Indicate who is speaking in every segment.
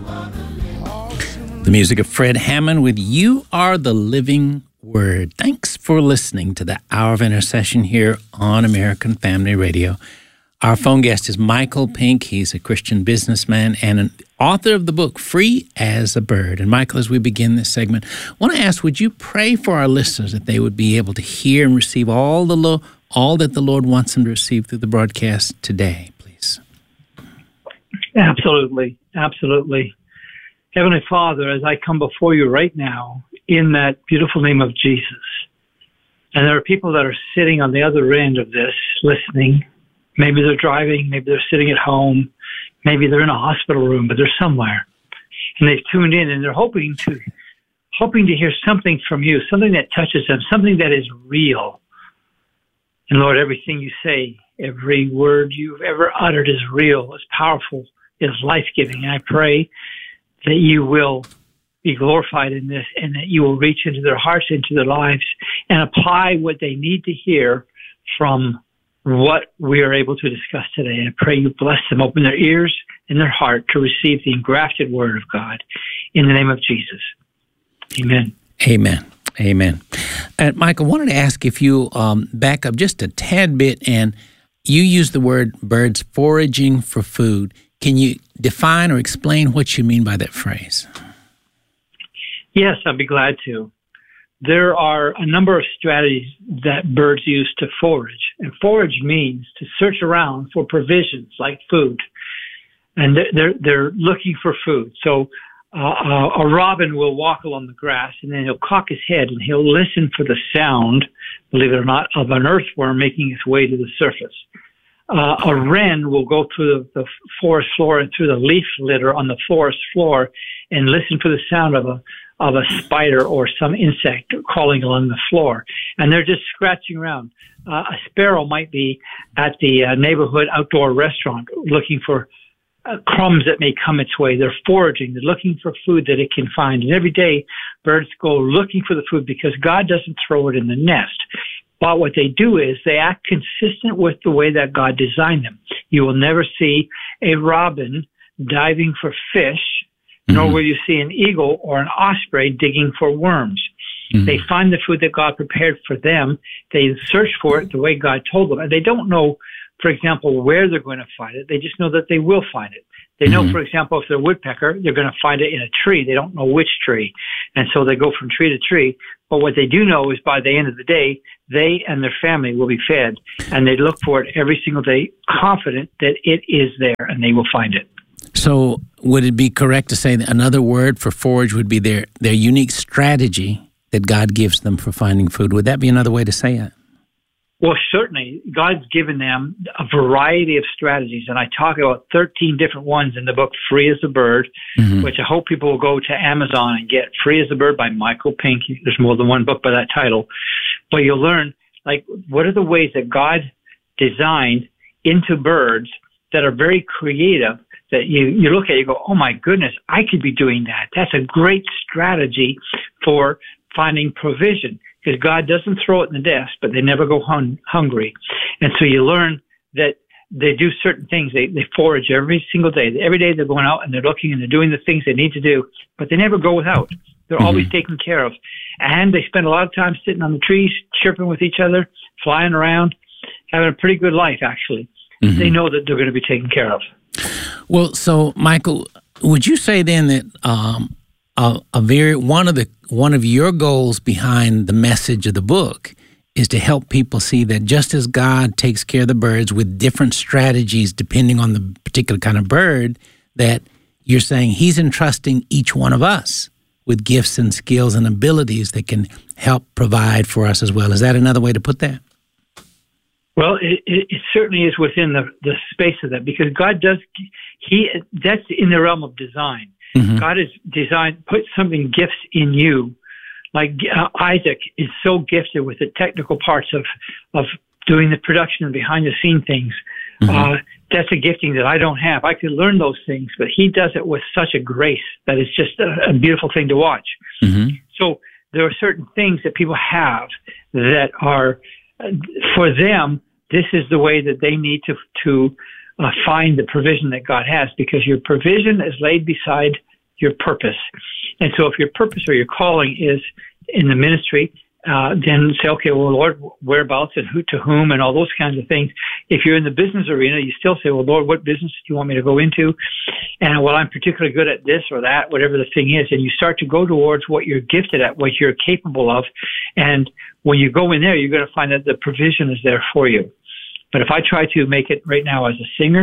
Speaker 1: The music of Fred Hammond with You Are the Living Word. Thanks for listening to the Hour of Intercession here on American Family Radio. Our phone guest is Michael Pink. He's a Christian businessman and an author of the book Free as a Bird. And Michael, as we begin this segment, I want to ask, would you pray for our listeners that they would be able to hear and receive all that the Lord wants them to receive through the broadcast today, please?
Speaker 2: Absolutely. Absolutely. Heavenly Father, as I come before you right now in that beautiful name of Jesus, and there are people that are sitting on the other end of this listening. Maybe they're driving, maybe they're sitting at home, maybe they're in a hospital room, but they're somewhere. And they've tuned in and they're hoping to hear something from you, something that touches them, something that is real. And Lord, everything you say, every word you've ever uttered is real, is powerful, is life-giving. And I pray that you will be glorified in this and that you will reach into their hearts, into their lives, and apply what they need to hear from what we are able to discuss today. I pray you bless them, open their ears and their heart to receive the engrafted word of God in the name of Jesus. Amen.
Speaker 1: Amen. Amen. Michael, I wanted to ask if you back up just a tad bit, and you use the word birds foraging for food. Can you define or explain what you mean by that phrase?
Speaker 2: Yes, I'd be glad to. There are a number of strategies that birds use to forage. And forage means to search around for provisions like food. And they're looking for food. So a robin will walk along the grass, and then he'll cock his head and he'll listen for the sound, believe it or not, of an earthworm making its way to the surface. A wren will go through the forest floor and through the leaf litter on the forest floor and listen for the sound of a spider or some insect crawling along the floor. And they're just scratching around. A sparrow might be at the neighborhood outdoor restaurant looking for crumbs that may come its way. They're foraging. They're looking for food that it can find. And every day, birds go looking for the food because God doesn't throw it in the nest. But what they do is they act consistent with the way that God designed them. You will never see a robin diving for fish, nor will you see an eagle or an osprey digging for worms. They find the food that God prepared for them. They search for it the way God told them. And they don't know, for example, where they're going to find it. They just know that they will find it. They know, for example, if they're a woodpecker, they're going to find it in a tree. They don't know which tree. And so they go from tree to tree. But what they do know is by the end of the day, they and their family will be fed. And they look for it every single day, confident that it is there and they will find it.
Speaker 1: So would it be correct to say that another word for forage would be their unique strategy that God gives them for finding food? Would that be another way to say it?
Speaker 2: Well, certainly. God's given them a variety of strategies, and I talk about 13 different ones in the book Free as a Bird, which I hope people will go to Amazon and get. Free as a Bird by Michael Pink. There's more than one book by that title. But you'll learn, like, what are the ways that God designed into birds that are very creative, that you look at it, you go, oh my goodness, I could be doing that. That's a great strategy for finding provision, because God doesn't throw it in the desk, but they never go hungry. And so you learn that they do certain things. They forage every single day. Every day they're going out and they're looking and they're doing the things they need to do, but they never go without. They're always taken care of. And they spend a lot of time sitting on the trees, chirping with each other, flying around, having a pretty good life, actually. They know that they're going to be taken care of.
Speaker 1: Well, so Michael, would you say then that one of your goals behind the message of the book is to help people see that just as God takes care of the birds with different strategies depending on the particular kind of bird, that you're saying He's entrusting each one of us with gifts and skills and abilities that can help provide for us as well. Is that another way to put that?
Speaker 2: Well, it certainly is within the space of that, because God does, that's in the realm of design. God has put something, gifts in you. Like Isaac is so gifted with the technical parts of doing the production and behind the scene things. That's a gifting that I don't have. I could learn those things, but he does it with such a grace that it's just a beautiful thing to watch. So there are certain things that people have that are, for them, this is the way that they need to find the provision that God has, because your provision is laid beside your purpose. And so if your purpose or your calling is in the ministry, then say, okay, well, Lord, whereabouts and who to whom and all those kinds of things. If you're in the business arena, you still say, well, Lord, what business do you want me to go into? And, well, I'm particularly good at this or that, whatever the thing is. And you start to go towards what you're gifted at, what you're capable of. And when you go in there, you're going to find that the provision is there for you. But if I try to make it right now as a singer,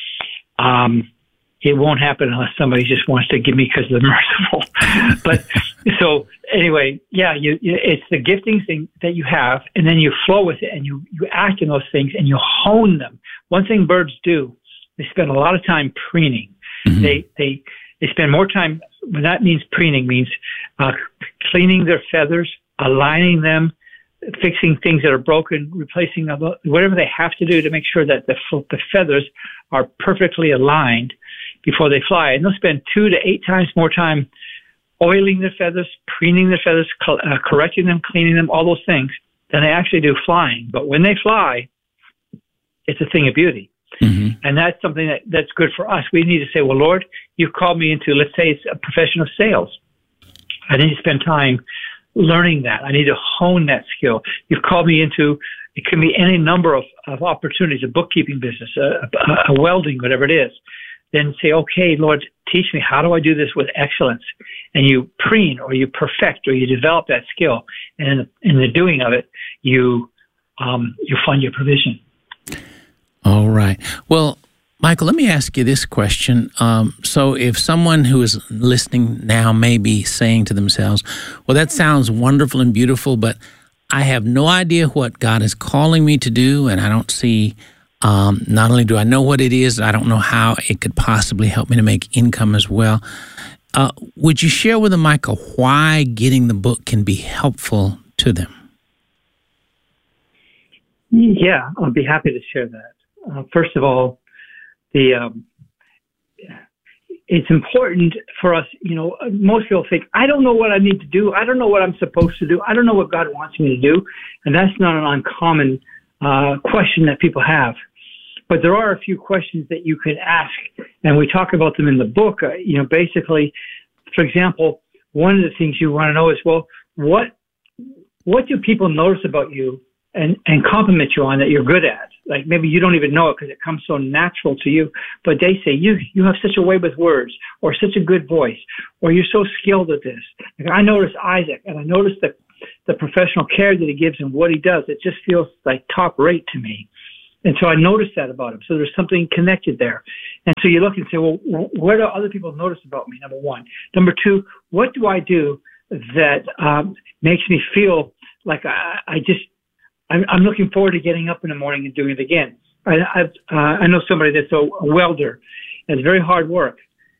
Speaker 2: it won't happen unless somebody just wants to give me because they're merciful. But so anyway, it's the gifting thing that you have, and then you flow with it, and you act in those things, and you hone them. One thing birds do, they spend a lot of time preening. Mm-hmm. They spend more time. When that means preening means cleaning their feathers, aligning them, fixing things that are broken, replacing them, whatever they have to do to make sure that the feathers are perfectly aligned before they fly. And they'll spend 2 to 8 times more time oiling their feathers, preening their feathers, correcting them, cleaning them, all those things, than they actually do flying. But when they fly, it's a thing of beauty. Mm-hmm. And that's something that's good for us. We need to say, well, Lord, you've called me into, let's say it's a profession of sales. I need to spend time learning that. I need to hone that skill. You've called me into, it can be any number of opportunities, a bookkeeping business, a welding, whatever it is. Then say, okay, Lord, teach me, how do I do this with excellence? And you preen or you perfect or you develop that skill. And in the doing of it, you find your provision.
Speaker 1: All right. Well, Michael, let me ask you this question. So if someone who is listening now may be saying to themselves, well, that sounds wonderful and beautiful, but I have no idea what God is calling me to do, and I don't see, not only do I know what it is, I don't know how it could possibly help me to make income as well. Would you share with them, Michael, why getting the book can be helpful to them?
Speaker 2: Yeah, I'll be happy to share that. First of all, it's important for us, most people think, I don't know what I need to do. I don't know what I'm supposed to do. I don't know what God wants me to do. And that's not an uncommon question that people have. But there are a few questions that you could ask, and we talk about them in the book. Basically, for example, one of the things you want to know is, well, what do people notice about you and compliment you on that you're good at? Like maybe you don't even know it because it comes so natural to you, but they say, you have such a way with words, or such a good voice, or you're so skilled at this. Like I notice Isaac, and I notice the professional care that he gives and what he does. It just feels like top rate to me. And so I noticed that about him. So there's something connected there. And so you look and say, well, what do other people notice about me? Number one. Number two, what do I do that makes me feel like I'm looking forward to getting up in the morning and doing it again. I know somebody that's a welder. It's very hard work.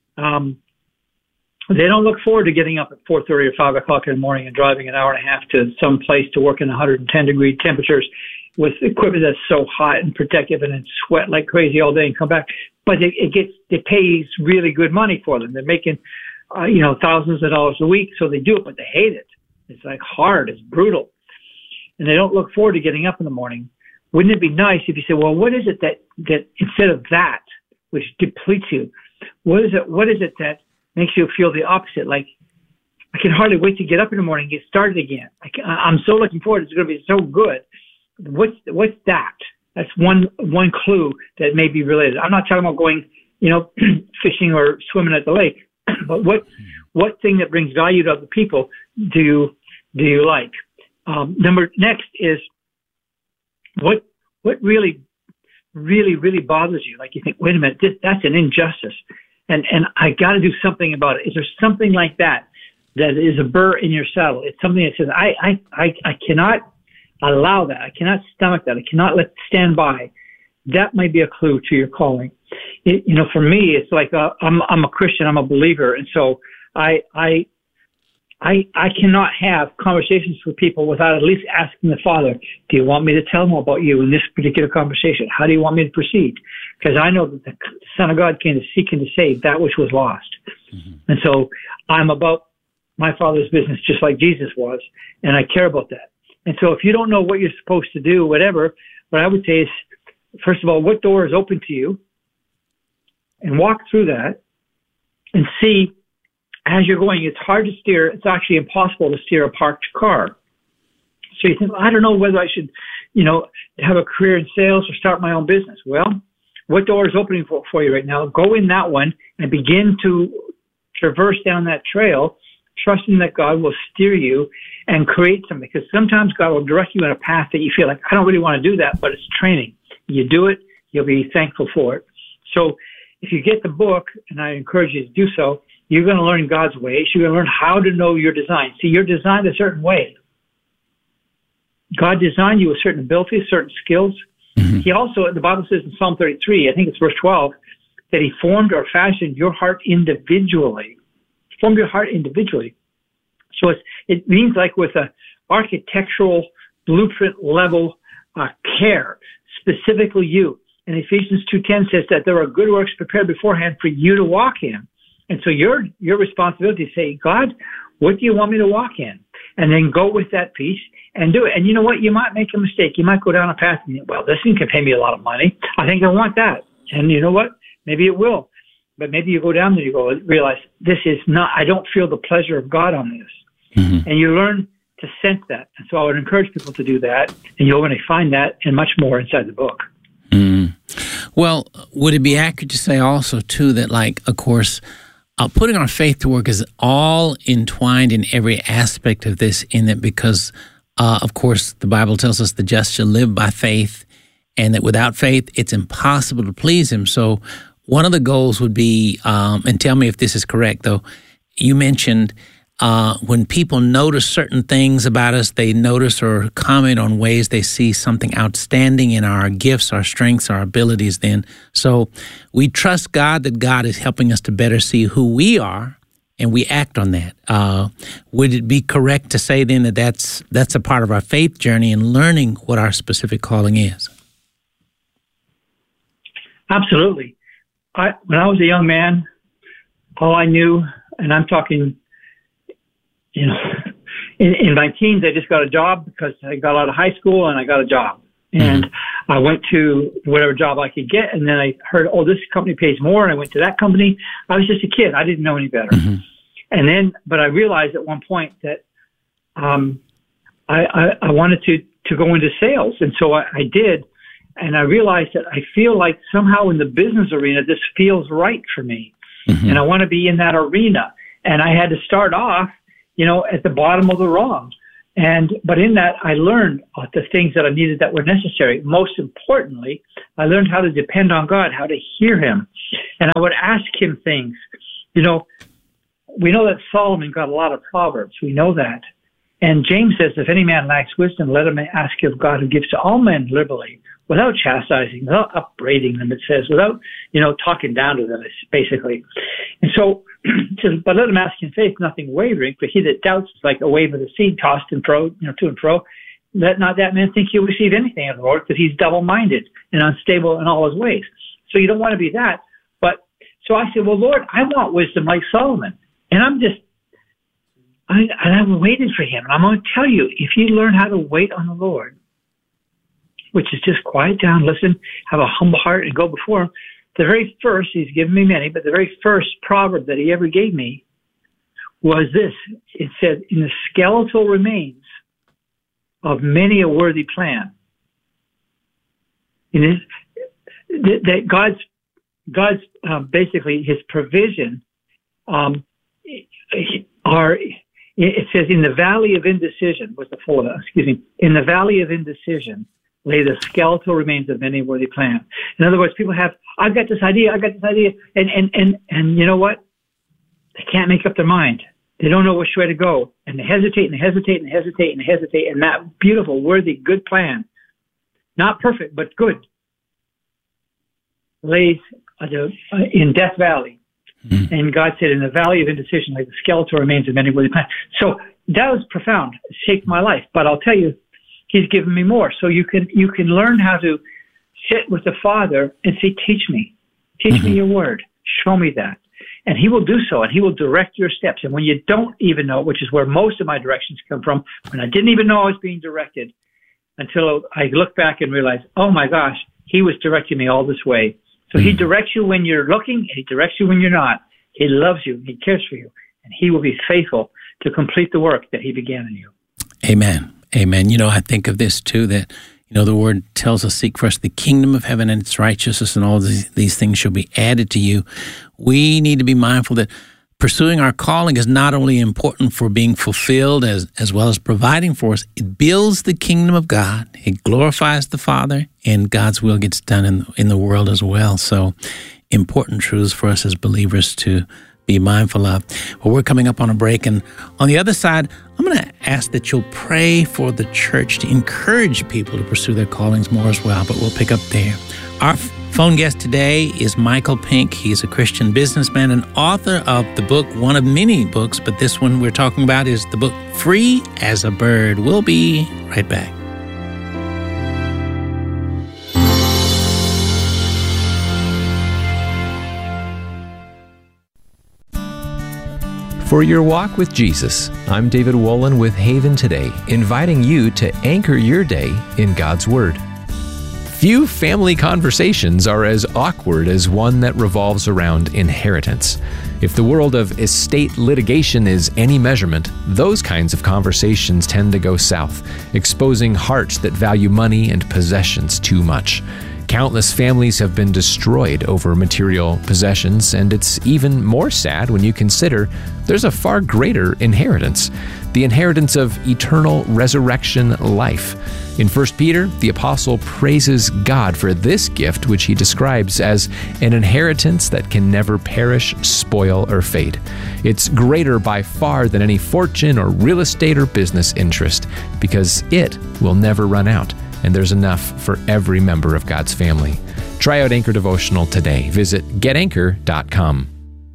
Speaker 2: They don't look forward to getting up at 4:30 or 5 o'clock in the morning and driving an hour and a half to some place to work in 110-degree temperatures with equipment that's so hot and protective and then sweat like crazy all day and come back. But it pays really good money for them. They're making, thousands of dollars a week, so they do it, but they hate it. It's like hard. It's brutal. And they don't look forward to getting up in the morning. Wouldn't it be nice if you said, well, what is it that instead of that, which depletes you, what is it that makes you feel the opposite? Like, I can hardly wait to get up in the morning and get started again. I'm so looking forward. It's going to be so good. What's that? That's one clue that may be related. I'm not talking about going, fishing or swimming at the lake, but what thing that brings value to other people do you like? Next is what really, really, really bothers you? Like you think, wait a minute, that's an injustice, and I got to do something about it. Is there something like that is a burr in your saddle? It's something that says, I cannot allow that. I cannot stomach that. I cannot let it stand by. That might be a clue to your calling. For me, it's like I'm a Christian. I'm a believer, and so I cannot have conversations with people without at least asking the Father, do you want me to tell them about you in this particular conversation? How do you want me to proceed? Because I know that the Son of God came to seek and to save that which was lost. Mm-hmm. And so I'm about my Father's business just like Jesus was, and I care about that. And so if you don't know what you're supposed to do, whatever, what I would say is, first of all, what door is open to you? And walk through that and see as you're going, it's hard to steer. It's actually impossible to steer a parked car. So you think, I don't know whether I should, have a career in sales or start my own business. Well, what door is opening for you right now? Go in that one and begin to traverse down that trail, trusting that God will steer you and create something. Because sometimes God will direct you in a path that you feel like, I don't really want to do that, but it's training. You do it, you'll be thankful for it. So if you get the book, and I encourage you to do so, you're going to learn God's ways. You're going to learn how to know your design. See, you're designed a certain way. God designed you with certain abilities, certain skills. Mm-hmm. He also, the Bible says in Psalm 33, I think it's verse 12, that he formed or fashioned your heart individually. Formed your heart individually. So it means like with a architectural blueprint level care, specifically you. And Ephesians 2:10 says that there are good works prepared beforehand for you to walk in. And so your responsibility is to say, God, what do you want me to walk in? And then go with that piece and do it. And you know what? You might make a mistake. You might go down a path and think, well, this thing can pay me a lot of money. I think I want that. And you know what? Maybe it will. But maybe you go down there, you go realize this is not, I don't feel the pleasure of God on this. Mm-hmm. And you learn to sense that. And so I would encourage people to do that. And you'll really find that and much more inside the book.
Speaker 1: Mm. Well, would it be accurate to say also, too, that, like, of course, putting our faith to work is all entwined in every aspect of this, in that because, of course, the Bible tells us the just shall live by faith, and that without faith, it's impossible to please him. So one of the goals would be, and tell me if this is correct, though, you mentioned when people notice certain things about us, they notice or comment on ways they see something outstanding in our gifts, our strengths, our abilities then. So we trust God that God is helping us to better see who we are, and we act on that. Would it be correct to say then that that's a part of our faith journey and learning what our specific calling is?
Speaker 2: Absolutely. When I was a young man, all I knew, and I'm talking, in my teens, I just got a job because I got out of high school and I got a job. And I went to whatever job I could get. And then I heard, this company pays more. And I went to that company. I was just a kid. I didn't know any better. Mm-hmm. And then, but I realized at one point that I wanted to go into sales. And so I did. And I realized that I feel like somehow in the business arena, this feels right for me. Mm-hmm. And I want to be in that arena. And I had to start off, at the bottom of the rung. But in that, I learned the things that I needed that were necessary. Most importantly, I learned how to depend on God, how to hear him. And I would ask him things. We know that Solomon got a lot of Proverbs. We know that. And James says, if any man lacks wisdom, let him ask of God, who gives to all men liberally, without chastising, without upbraiding them, it says, without, talking down to them, basically. And so, but let him ask in faith, nothing wavering, for he that doubts is like a wave of the sea tossed and fro, to and fro. Let not that man think he'll receive anything of the Lord, because he's double-minded and unstable in all his ways. So you don't want to be that. But so I said, well, Lord, I want wisdom like Solomon. And I've waited for him. And I'm going to tell you, if you learn how to wait on the Lord, which is just quiet down, listen, have a humble heart, and go before him. The very first, he's given me many, but the very first proverb that he ever gave me was this. It said, in the skeletal remains of many a worthy plan. That God's basically his provision it says, in the valley of indecision, in the valley of indecision, lay the skeletal remains of many worthy plan. In other words, people have, I've got this idea, and you know what? They can't make up their mind. They don't know which way to go. And they hesitate, and that beautiful, worthy, good plan, not perfect, but good, lays in Death Valley. Mm-hmm. And God said, in the valley of indecision, like the skeletal remains of many worthy plans. So that was profound. It shaped my life. But I'll tell you, he's given me more. So you can learn how to sit with the Father and say, teach me me your word. Show me that. And he will do so, and he will direct your steps. And when you don't even know, which is where most of my directions come from, when I didn't even know I was being directed, until I look back and realize, oh my gosh, he was directing me all this way. So he directs you when you're looking, and he directs you when you're not. He loves you, he cares for you, and he will be faithful to complete the work that he began in you.
Speaker 1: Amen. Amen. I think of this too, that, the word tells us, seek first the kingdom of heaven and its righteousness, and all these things shall be added to you. We need to be mindful that pursuing our calling is not only important for being fulfilled as well as providing for us. It builds the kingdom of God. It glorifies the Father, and God's will gets done in the world as well. So important truths for us as believers to be mindful of. Well, we're coming up on a break, and on the other side, I'm going to ask that you'll pray for the church to encourage people to pursue their callings more as well, but we'll pick up there. Our phone guest today is Michael Pink. He's a Christian businessman and author of the book, one of many books, but this one we're talking about is the book Free as a Bird. We'll be right back.
Speaker 3: For your walk with Jesus, I'm David Wolin with Haven Today, inviting you to anchor your day in God's Word. Few family conversations are as awkward as one that revolves around inheritance. If the world of estate litigation is any measurement, those kinds of conversations tend to go south, exposing hearts that value money and possessions too much. Countless families have been destroyed over material possessions, and it's even more sad when you consider there's a far greater inheritance, the inheritance of eternal resurrection life. In 1 Peter, the apostle praises God for this gift, which he describes as an inheritance that can never perish, spoil, or fade. It's greater by far than any fortune or real estate or business interest, because it will never run out, and there's enough for every member of God's family. Try out Anchor Devotional today. Visit getanchor.com.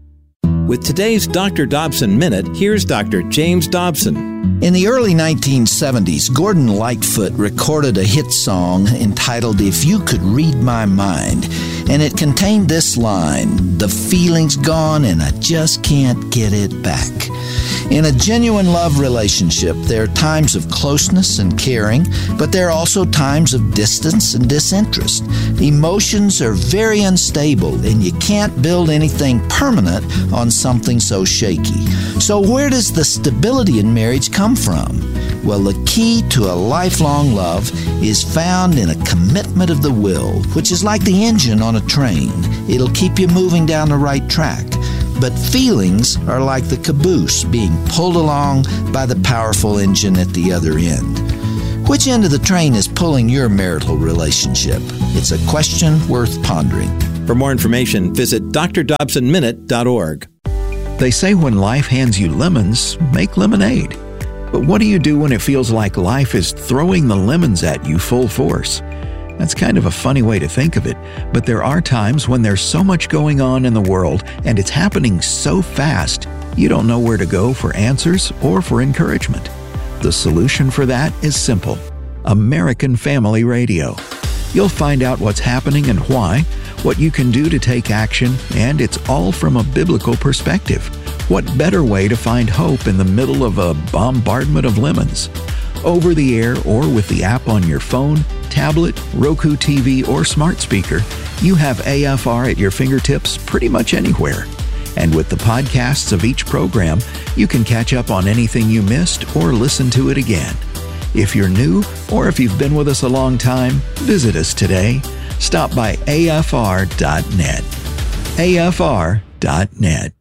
Speaker 4: With today's Dr. Dobson Minute, here's Dr. James Dobson.
Speaker 5: In the early 1970s, Gordon Lightfoot recorded a hit song entitled If You Could Read My Mind, and it contained this line, "The feeling's gone and I just can't get it back." In a genuine love relationship, there are times of closeness and caring, but there are also times of distance and disinterest. Emotions are very unstable, and you can't build anything permanent on something so shaky. So where does the stability in marriage come from? Well, the key to a lifelong love is found in a commitment of the will, which is like the engine on a train. It'll keep you moving down the right track. But feelings are like the caboose being pulled along by the powerful engine at the other end. Which end of the train is pulling your marital relationship? It's a question worth pondering.
Speaker 4: For more information, visit drdobsonminute.org.
Speaker 6: They say when life hands you lemons, make lemonade. But what do you do when it feels like life is throwing the lemons at you full force? That's kind of a funny way to think of it, but there are times when there's so much going on in the world and it's happening so fast, you don't know where to go for answers or for encouragement. The solution for that is simple: American Family Radio. You'll find out what's happening and why, what you can do to take action, and it's all from a biblical perspective. What better way to find hope in the middle of a bombardment of lemons? Over the air or with the app on your phone, tablet, Roku TV, or smart speaker, you have AFR at your fingertips pretty much anywhere. And with the podcasts of each program, you can catch up on anything you missed or listen to it again. If you're new or if you've been with us a long time, visit us today. Stop by afr.net. afr.net.